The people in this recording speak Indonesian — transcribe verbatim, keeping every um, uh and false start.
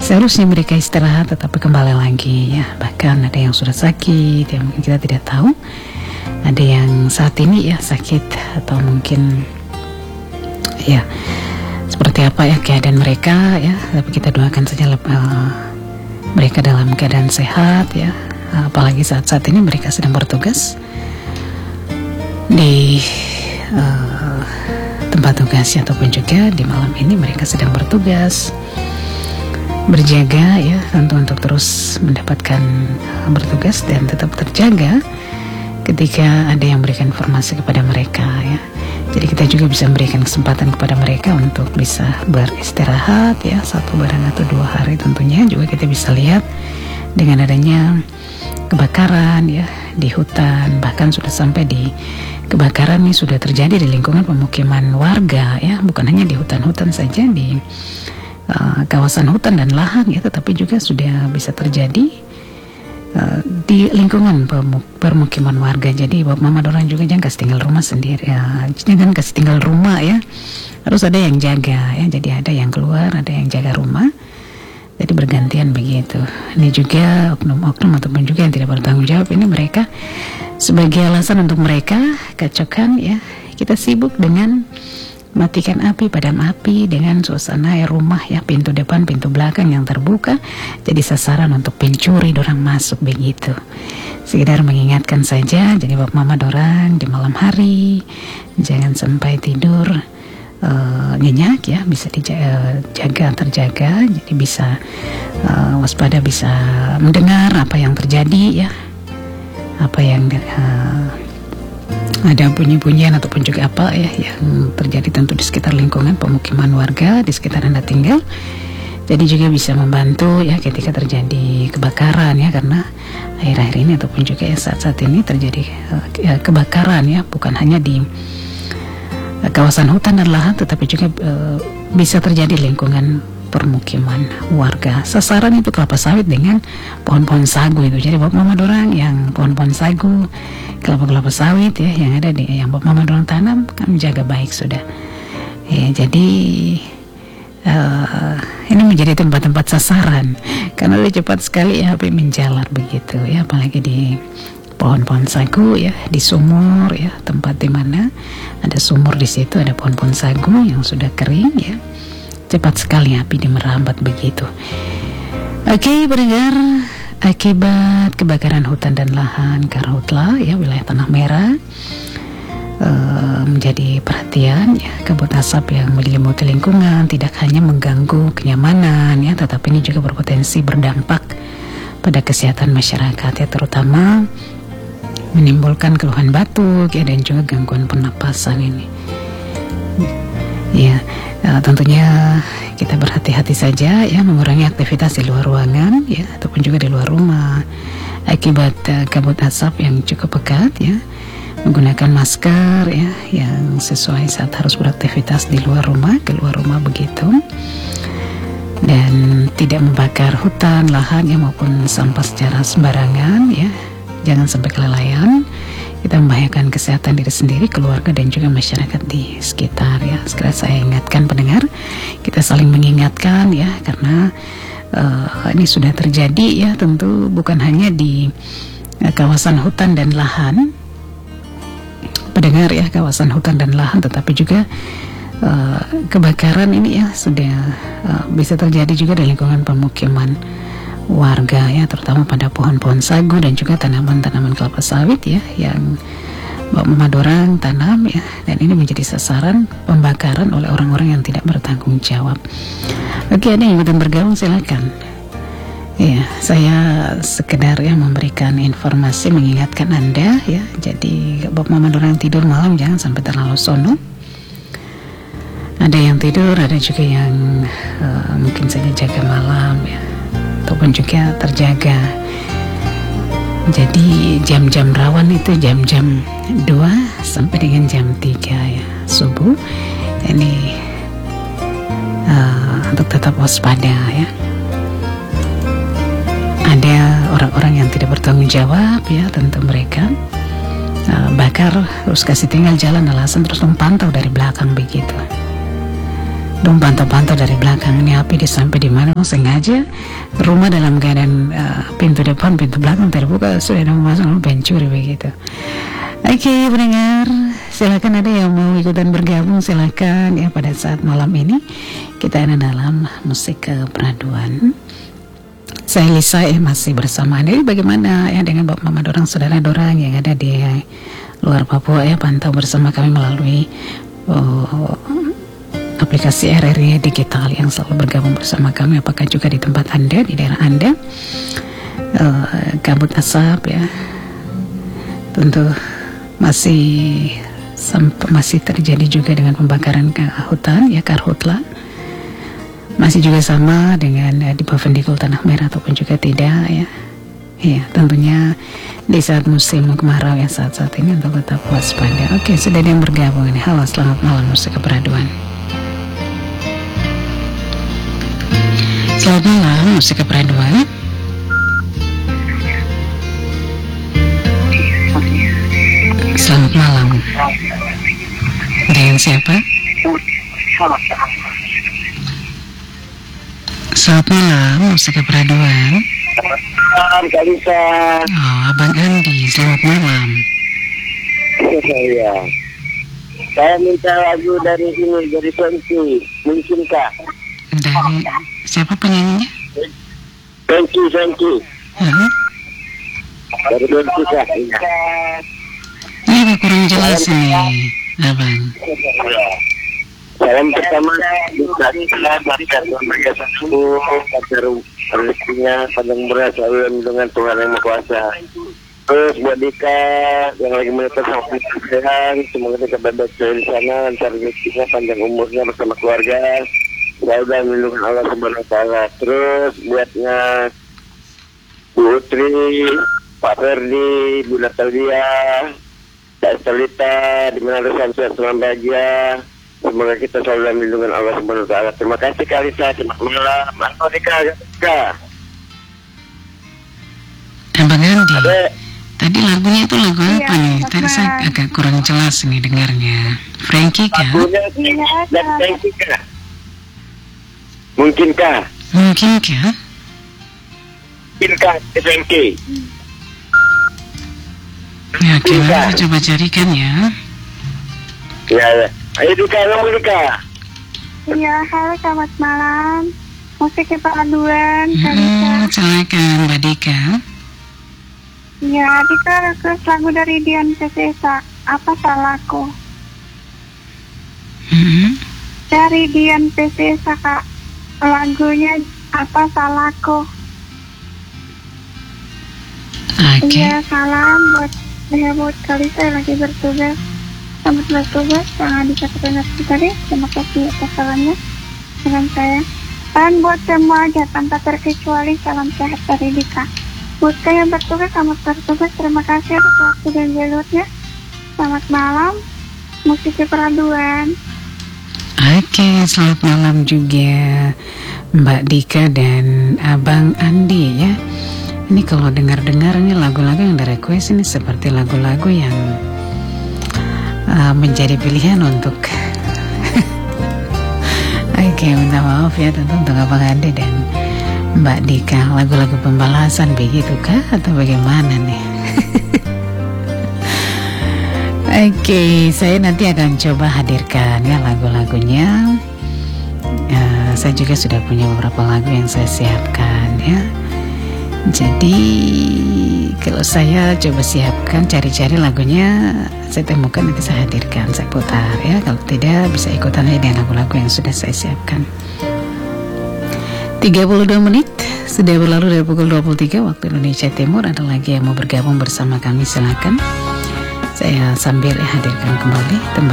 seharusnya mereka istirahat tetapi kembali lagi ya. Bahkan ada yang sudah sakit yang mungkin kita tidak tahu, ada yang saat ini ya sakit atau mungkin ya seperti apa ya keadaan mereka ya. Tapi kita doakan saja uh, mereka dalam keadaan sehat ya. Apalagi saat-saat ini mereka sedang bertugas di uh, tempat tugasnya, ataupun juga di malam ini mereka sedang bertugas berjaga ya, tentu untuk terus mendapatkan uh, bertugas dan tetap terjaga ketika ada yang memberikan informasi kepada mereka ya. Jadi kita juga bisa memberikan kesempatan kepada mereka untuk bisa beristirahat ya, satu barang atau dua hari tentunya. Juga kita bisa lihat dengan adanya kebakaran ya di hutan, bahkan sudah sampai di kebakaran ini sudah terjadi di lingkungan pemukiman warga ya, bukan hanya di hutan-hutan saja, di uh, kawasan hutan dan lahan ya, tetapi juga sudah bisa terjadi uh, di lingkungan permukiman warga. Jadi Bapak Mama dorang juga jangan kasih tinggal rumah sendiri ya, jangan kasih tinggal rumah ya, harus ada yang jaga ya. Jadi ada yang keluar, ada yang jaga rumah. Jadi bergantian begitu. Ini juga oknum-oknum ataupun juga yang tidak bertanggung jawab, ini mereka sebagai alasan untuk mereka kacaukan ya. Kita sibuk dengan matikan api, padam api dengan suasana ya rumah ya, pintu depan, pintu belakang yang terbuka, jadi sasaran untuk pencuri dorang masuk begitu. Sekedar mengingatkan saja. Jadi Bapak Mama dorang di malam hari jangan sampai tidur Uh, nyenyak ya, bisa dijaga terjaga, jadi bisa uh, waspada, bisa mendengar apa yang terjadi ya, apa yang uh, ada bunyi-bunyian ataupun juga apa ya yang terjadi tentu di sekitar lingkungan pemukiman warga di sekitar Anda tinggal. Jadi juga bisa membantu ya ketika terjadi kebakaran ya, karena akhir-akhir ini ataupun juga ya saat-saat ini terjadi uh, ya, kebakaran ya, bukan hanya di kawasan hutan dan lahan, tetapi juga e, bisa terjadi lingkungan permukiman warga. Sasaran itu kelapa sawit dengan pohon-pohon sagu itu. Jadi Bapak Mama dorang yang pohon-pohon sagu, kelapa-kelapa sawit ya yang ada di yang Bapak Mama dorang tanam kan menjaga baik sudah. Ya, jadi e, ini menjadi tempat-tempat sasaran karena lebih cepat sekali ya api menjalar begitu ya, apalagi di pohon-pohon sagu ya, di sumur ya, tempat di mana ada sumur di situ ada pohon-pohon sagu yang sudah kering ya, cepat sekali api merambat begitu. Oke, pendengar, akibat kebakaran hutan dan lahan Karhutla ya, wilayah Tanah Merah uh, menjadi perhatian ya. Kabut asap yang menyelimuti lingkungan tidak hanya mengganggu kenyamanan ya, tetapi ini juga berpotensi berdampak pada kesehatan masyarakat ya, terutama menimbulkan keluhan batuk ya, dan juga gangguan pernapasan ini ya. Uh, tentunya kita berhati-hati saja ya, mengurangi aktivitas di luar ruangan ya, ataupun juga di luar rumah akibat uh, kabut asap yang cukup pekat ya. Menggunakan masker ya yang sesuai saat harus beraktivitas di luar rumah, keluar rumah begitu, dan tidak membakar hutan, lahan ya, maupun sampah secara sembarangan ya. Jangan sampai kelalaian, kita membahayakan kesehatan diri sendiri, keluarga, dan juga masyarakat di sekitar ya. Sekali saya ingatkan pendengar, kita saling mengingatkan ya, karena uh, ini sudah terjadi ya, tentu bukan hanya di uh, kawasan hutan dan lahan, pendengar ya, kawasan hutan dan lahan, tetapi juga uh, kebakaran ini ya sudah uh, bisa terjadi juga di lingkungan pemukiman warga ya, terutama pada pohon-pohon sagu dan juga tanaman-tanaman kelapa sawit ya yang Bapak Mama dorang tanam ya, dan ini menjadi sasaran pembakaran oleh orang-orang yang tidak bertanggung jawab. Oke, ada yang ingin bergabung silakan. Ya, saya sekedar ya memberikan informasi, mengingatkan Anda ya. Jadi Bapak Mama dorang tidur malam jangan sampai terlalu sono. Ada yang tidur, ada juga yang uh, mungkin saja jaga malam ya, ataupun juga terjaga. Jadi jam-jam rawan itu jam-jam dua sampai dengan jam tiga ya subuh. Ini uh, untuk tetap waspada ya. Ada orang-orang yang tidak bertanggung jawab ya, tentu mereka uh, bakar terus kasih tinggal jalan alasan terus mempantau dari belakang begitu. dong pantau-pantau dari belakang ini api di sampai di mana, sengaja rumah dalam keadaan uh, pintu depan pintu belakang terbuka sudah ada masuk pencuri begitu. Oke okay, pendengar, silakan ada yang mau ikutan bergabung silakan ya pada saat malam ini kita ada dalam musik keperaduan. Saya Lisa eh, masih bersama Anda. Bagaimana ya dengan Bapak Mama Dorang, saudara Dorang yang ada di luar Papua ya, pantau bersama kami melalui oh, aplikasi R R I Digital yang selalu bergabung bersama kami. Apakah juga di tempat Anda, di daerah Anda uh, kabut asap ya, tentu masih sampai masih terjadi juga dengan pembakaran ke hutan ya, karhutla masih juga sama dengan uh, di Pavendikul Tanah Merah ataupun juga tidak ya. Ya tentunya di saat musim kemarau ya saat-saat ini untuk tetap waspada. Oke, sudah ada yang bergabung ini. Halo, selamat malam musik keperaduan. Selamat malam musik keperaduan. Selamat malam. Dengan siapa? Selamat malam musik keperaduan. Selamat malam Kak Lisa. Oh, Abang Andi, selamat malam. Iya. Saya minta lagu dari ini, dari Fenty, mungkinkah? Dari siapa penyanyinya? Fenty, Fenty. Hmm? Dari Fenty kah? Ini agak kurang jelas nih, Abang. Salam pertama bisa kita baca sebagai satu agar rezekinya panjang umur selalu dengan Tuhan yang Maha Kuasa. Terus buat Dika yang lagi menikah sama Tuhan, semoga kita bebas dari sana, lancar rezekinya, panjang umurnya bersama keluarga, selalu dalam lindungan Allah Subhanahu Wa Taala. Terus buatnya Bu Utri, Pak Ferdi, Bu Natalia, Kak Estelita, di mana ada sampai selamat bahagia. Semoga kita selalu dalam lindungan Allah Subhanahu Wa Taala. Terima kasih Kak Lisa, selamat malam. Mantap Dika, Dika. Abang Andi, Ada. tadi lagunya itu lagu apa Iya, nih? Tadi saya agak kurang jelas nih dengarnya. Frankie kah? Lagunya Iya, dan ada. Frankie kah? Mungkinkah? Mungkin kah? Mungkinkah Frankie? Ya, oke, saya coba carikan ya. Ya, ya. Ayo Dika, kamu Dika. Iya, halo selamat malam. Musik keperaduan, Kak Hmm, Lisa. silakan Mbak Dika. Iya, kita request lagu dari Dian Piscesa. Apa salahku? Hmm. Dari Dian Piscesa, Kak. Lagunya Apa Salahku? Oke. Iya, salam buat saya buat Kak Lisa yang lagi bertugas. Selamat bertugas, jangan dikatakan tadi. Terima kasih atas salamnya dengan saya. Dan buat semua aja tanpa terkecuali salam sehat dari Dika. Buat saya yang bertugas, selamat bertugas. Terima kasih atas waktu dan jalurnya. Selamat malam, musik keperaduan. Oke, selamat malam juga Mbak Dika dan Abang Andi ya. Ini kalau dengar-dengarnya lagu-lagu yang di request ini seperti lagu-lagu yang uh, menjadi pilihan untuk Oke, minta maaf ya tentu untuk Abang Andi dan Mbak Dika. Lagu-lagu pembalasan begitu kah atau bagaimana nih? Oke, saya nanti akan coba hadirkan ya lagu-lagunya. Uh, saya juga sudah punya beberapa lagu yang saya siapkan ya. Jadi kalau saya coba siapkan, cari-cari lagunya, saya temukan nanti saya hadirkan, saya putar ya. Kalau tidak bisa ikutan aja dengan lagu-lagu yang sudah saya siapkan. tiga puluh dua menit sudah berlalu dari pukul dua puluh tiga waktu Indonesia Timur. Ada lagi yang mau bergabung bersama kami, silakan. Saya sambil ya hadirkan kembali teman